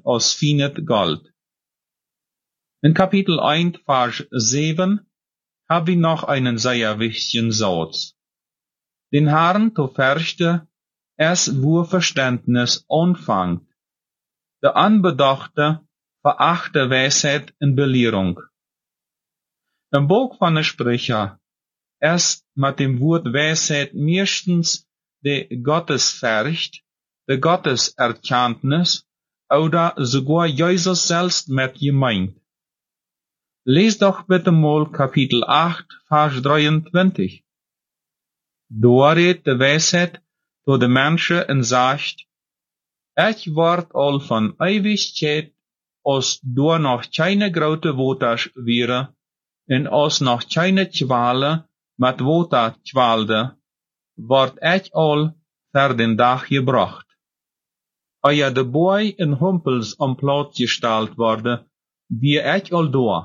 aus finet Gold. In Kapitel 1, Vers 7 haben wir noch einen sehr wichtigen Satz. Den Herrn zu fürchten, es wo Verständnis anfängt. Der Anbedachte verachte Weisheit in Belehrung. Im Buch von der Sprecher ist mit dem Wort Weisheit meistens die Gottesfurcht, die Gotteserkenntnis oder sogar Jesus selbst mit gemeint. Lies doch bitte mal Kapitel 8, Vers 23. Da redt de Weisheit zu de Menschen und sagt, ich word al von Ewigkeit, als da noch keine grote Waters wäre, und als noch keine Quale mit Water qualde, word ich al für den Dag gebracht. Eia de Boy in Humpels am Platz gestellt wurde, wie ich al da.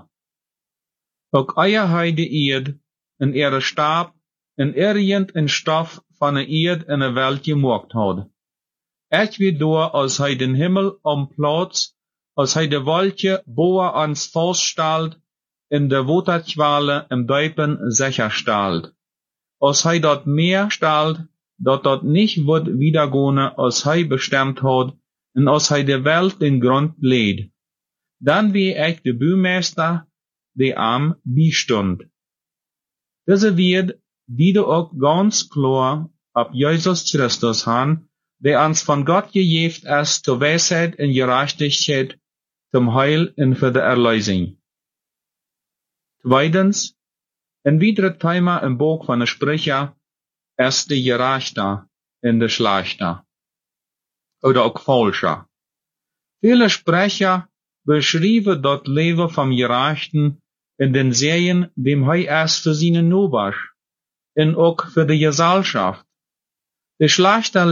Ook eier heide Eed in ihre Stab en irgend en Stoff van een Eed in een Welt gemaakt had. Ich wie da, als hij den Himmel am Platz, als hij de Wolke boa ans Fuß stellt, in de Waterquale im Deupen sicher stellt. Als hij dat Meer stellt, dat nicht wird wiedergehen, als hij bestimmt hat, en als hij de Welt den Grund lädt. Dann wie ich de Bühmeister, die am bistund. Diese wird, die du auch ganz klar ab Jesus Christus han, der uns von Gott gegeben ist zur Weisheit und Gerechtigkeit, zum Heil und für die Erlösung. Zweitens, ein weiteres Thema im Buch von der Sprecher ist die Gerechte und die Schlechte. Oder auch Falsche. Viele Sprecher beschreiben das Leben vom Gerechten in den Serien, dem hij erst für seine Nobasch, und auch für die Gesellschaft. Die schlechte